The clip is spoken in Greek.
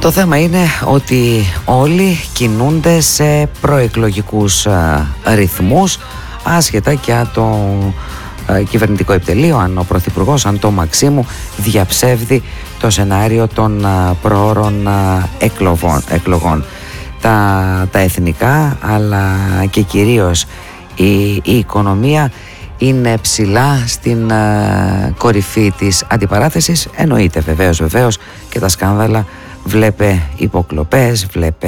Το θέμα είναι ότι όλοι κινούνται σε προεκλογικούς ρυθμούς, άσχετα και από το κυβερνητικό επιτελείο, αν ο Πρωθυπουργός, αν το Μαξίμου διαψεύδει το σενάριο των προώρων εκλογών. Τα εθνικά, αλλά και κυρίως η οικονομία είναι ψηλά στην κορυφή της αντιπαράθεσης. Εννοείται βεβαίως και τα σκάνδαλα, βλέπε υποκλοπές, βλέπε